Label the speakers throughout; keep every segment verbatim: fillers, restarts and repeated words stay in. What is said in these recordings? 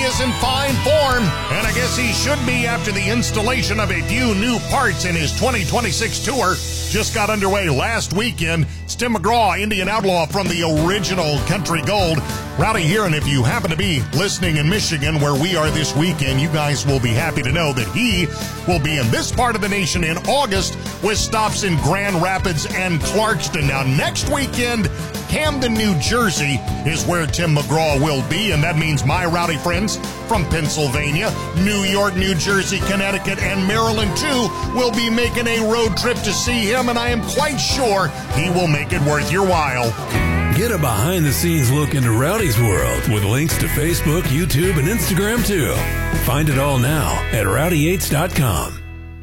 Speaker 1: is in fine form, and I guess he should be after the installation of a few new parts in his twenty twenty-six tour. Just got underway last weekend. It's Tim McGraw, Indian Outlaw from the original Country Gold. Rowdy here, and if you happen to be listening in Michigan where we are this weekend, you guys will be happy to know that he will be in this part of the nation in August with stops in Grand Rapids and Clarkston. Now, next weekend, Camden, New Jersey is where Tim McGraw will be, and that means my rowdy friends from Pennsylvania, New York, New Jersey, Connecticut, and Maryland, too, will be making a road trip to see him, and I am quite sure he will make it worth your while.
Speaker 2: Get a behind-the-scenes look into Rowdy's world with links to Facebook, YouTube, and Instagram, too. Find it all now at rowdy yates dot com.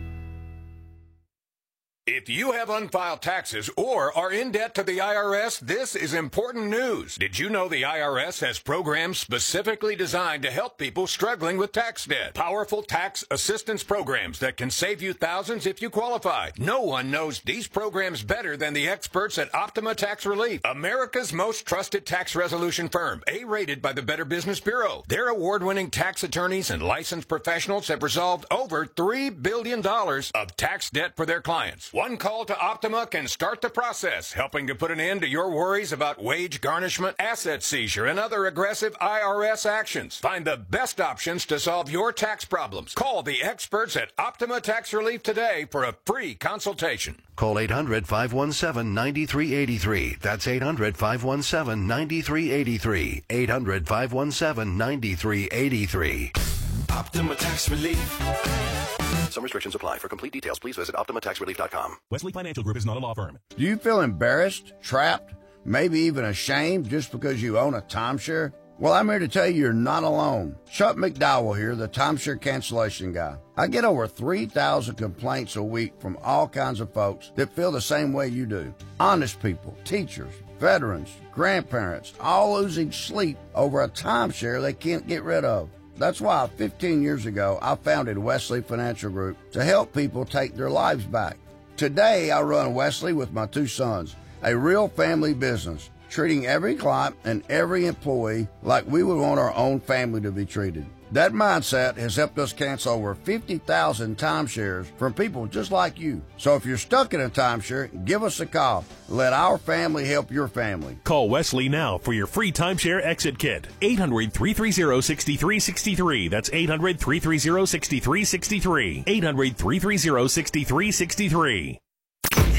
Speaker 3: If you have unfiled taxes or are in debt to the I R S, this is important news. Did you know the I R S has programs specifically designed to help people struggling with tax debt? Powerful tax assistance programs that can save you thousands if you qualify. No one knows these programs better than the experts at Optima Tax Relief, America's most trusted tax resolution firm, A-rated by the Better Business Bureau. Their award-winning tax attorneys and licensed professionals have resolved over three billion dollars of tax debt for their clients. One call to Optima can start the process, helping to put an end to your worries about wage garnishment, asset seizure, and other aggressive I R S actions. Find the best options to solve your tax problems. Call the experts at Optima Tax Relief today for a free consultation.
Speaker 4: Call eight hundred, five one seven, nine three eight three. That's eight hundred, five one seven, nine three eight three. eight hundred, five one seven, nine three eight three.
Speaker 5: Optima Tax Relief.
Speaker 4: Some restrictions apply. For complete details, please visit optima tax relief dot com.
Speaker 6: Wesley Financial Group is not a law firm.
Speaker 7: Do you feel embarrassed, trapped, maybe even ashamed just because you own a timeshare? Well, I'm here to tell you you're not alone. Chuck McDowell here, the timeshare cancellation guy. I get over three thousand complaints a week from all kinds of folks that feel the same way you do. Honest people, teachers, veterans, grandparents, all losing sleep over a timeshare they can't get rid of. That's why fifteen years ago, I founded Wesley Financial Group to help people take their lives back. Today, I run Wesley with my two sons, a real family business, treating every client and every employee like we would want our own family to be treated. That mindset has helped us cancel over fifty thousand timeshares from people just like you. So if you're stuck in a timeshare, give us a call. Let our family help your family.
Speaker 6: Call Wesley now for your free timeshare exit kit. eight hundred, three three zero, six three six three. That's eight hundred, three three zero, six three six three. eight hundred, three three zero, six three six three.